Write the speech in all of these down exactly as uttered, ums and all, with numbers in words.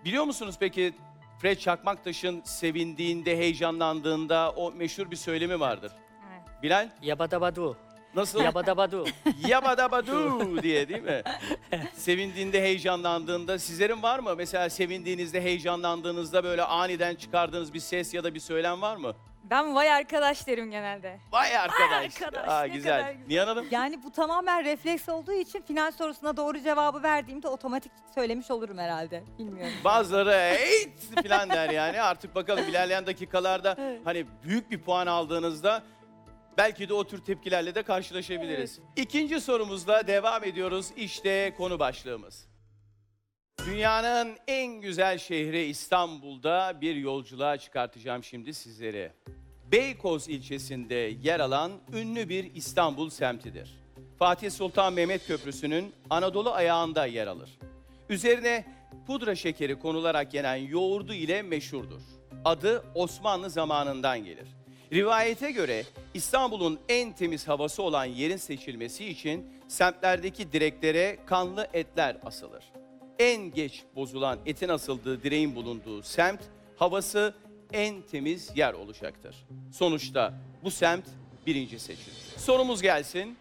Biliyor musunuz peki Fred Çakmaktaş'ın sevindiğinde, heyecanlandığında o meşhur bir söylemi vardır. Evet. Bilal, Yabadabadu. nasıl? Yabadabadu. Yabadabadu diye değil mi? Sevindiğinde, heyecanlandığında sizlerin var mı? Mesela sevindiğinizde, heyecanlandığınızda böyle aniden çıkardığınız bir ses ya da bir söylem var mı? Ben vay arkadaş derim genelde. Vay arkadaş. arkadaş, Aa, ne güzel. kadar güzel. Nihan Hanım? Yani bu tamamen refleks olduğu için final sorusuna doğru cevabı verdiğimde otomatik söylemiş olurum herhalde. Bilmiyorum. Bazıları eğit falan der yani. Artık bakalım ilerleyen dakikalarda hani büyük bir puan aldığınızda belki de o tür tepkilerle de karşılaşabiliriz. İkinci sorumuzla devam ediyoruz. İşte konu başlığımız. Dünyanın en güzel şehri İstanbul'da bir yolculuğa çıkartacağım şimdi sizleri. Beykoz ilçesinde yer alan ünlü bir İstanbul semtidir. Fatih Sultan Mehmet Köprüsü'nün Anadolu ayağında yer alır. Üzerine pudra şekeri konularak yenen yoğurdu ile meşhurdur. Adı Osmanlı zamanından gelir. Rivayete göre İstanbul'un en temiz havası olan yerin seçilmesi için semtlerdeki direklere kanlı etler asılır. En geç bozulan etin asıldığı direğin bulunduğu semt, havası en temiz yer olacaktır. Sonuçta bu semt birinci seçildi. Sorumuz gelsin.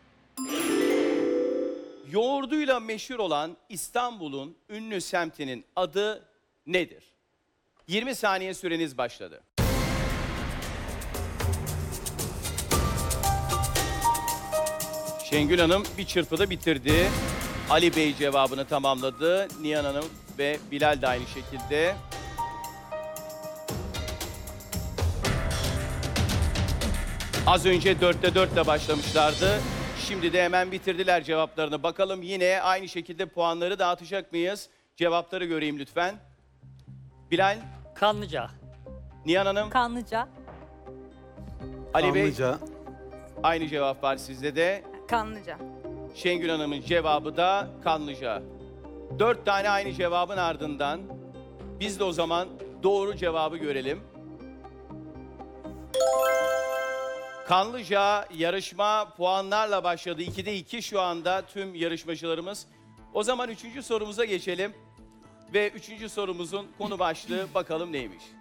Yoğurduyla meşhur olan İstanbul'un ünlü semtinin adı nedir? yirmi saniye süreniz başladı. Şengül Hanım bir çırpıda bitirdi. Ali Bey cevabını tamamladı. Nihan Hanım ve Bilal de aynı şekilde. Az önce dörtte dörtle başlamışlardı. Şimdi de hemen bitirdiler cevaplarını. Bakalım yine aynı şekilde puanları dağıtacak mıyız? Cevapları göreyim lütfen. Bilal, Kanlıca. Nihan Hanım, Kanlıca. Ali Bey Kanlıca. aynı cevap var sizde de. Kanlıca. Şengül Hanım'ın cevabı da Kanlıca. Dört tane aynı cevabın ardından biz de o zaman doğru cevabı görelim. Kanlıca yarışma puanlarla başladı. ikide iki şu anda tüm yarışmacılarımız. O zaman üçüncü sorumuza geçelim. Ve üçüncü sorumuzun konu başlığı bakalım neymiş?